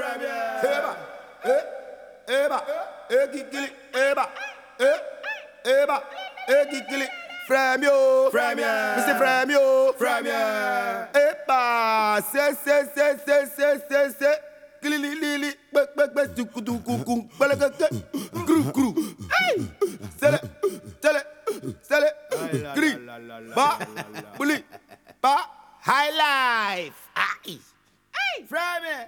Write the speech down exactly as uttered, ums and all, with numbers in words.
Eba, eh, eba, eh, gigili, eba, eh, eba, eh, gigili. Fremio, Fremio, Mister Fremio, Fremio. Eba, se, se, se, se, se, se, se. Gili, li, li, be, be, be, tuku, tuku, kum, bele, ke, ke, gru, gru. Hey, sele, sele, sele, gri, ba, buli, ba, high life. Ah, hey, Fremio.